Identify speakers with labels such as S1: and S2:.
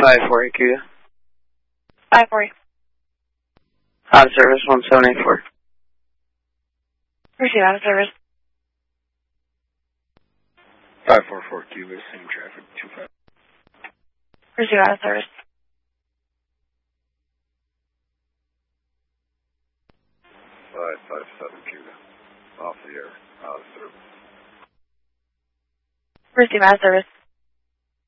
S1: 5-4 Cuba.
S2: 5-4.
S1: Out of service 1784.
S2: Receive out of service.
S3: 544 Cuba, same traffic, 25.
S2: Receive out of service.
S3: 557 Cuba, off the air, out of service.
S2: Receive out of service.